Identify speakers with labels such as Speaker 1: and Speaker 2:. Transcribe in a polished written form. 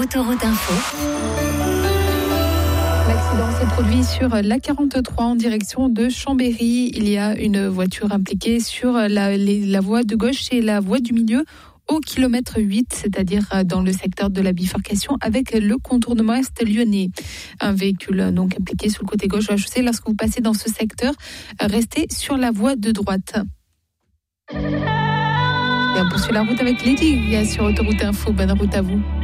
Speaker 1: Autoroute Info.
Speaker 2: L'accident s'est produit sur l'A43 en direction de Chambéry. Il y a une voiture impliquée sur la voie de gauche et la voie du milieu au kilomètre 8, c'est-à-dire dans le secteur de la bifurcation avec le contournement est lyonnais. Un véhicule donc impliqué sur le côté gauche de la chaussée. Lorsque vous passez dans ce secteur, restez sur la voie de droite. Et on poursuit la route avec Lady sur Autoroute Info. Bonne route à vous.